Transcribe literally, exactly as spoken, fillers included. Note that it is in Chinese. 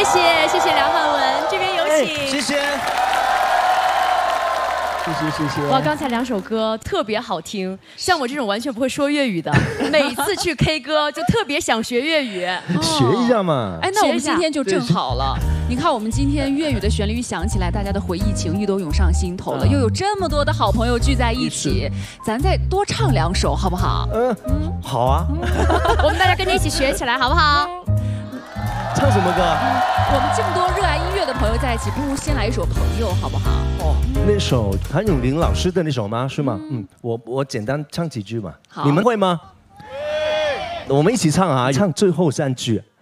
谢谢谢梁汉文，这边有请。 谢谢。谢谢谢谢。 哇，刚才两首歌特别好听，像我这种完全不会说粤语的，每次去 K 歌就特别想学粤语， 学一下嘛。 哎，那我们今天就正好了。你看，我们今天粤语的旋律一响起来，大家的回忆情谊都涌上心头了，又有这么多的好朋友聚在一起，咱再多唱两首好不好？ 嗯，好啊。 我们大家跟着一起学起来，好不好？ 唱什么歌？ 我们这么多热爱音乐的朋友在一起，不如先来一首《朋友》，好不好？ 哦，那首谭咏麟老师的那首吗？是吗？嗯，我我简单唱几句嘛。你们会吗？我们一起唱啊，唱最后三句。